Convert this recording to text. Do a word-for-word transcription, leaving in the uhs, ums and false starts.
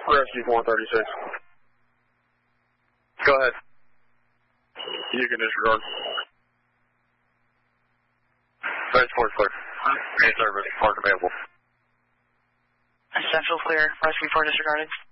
Rescue four thirty-six. Go ahead. You can disregard. Range four clear. Main service, park available. Central clear, rescue four disregarded.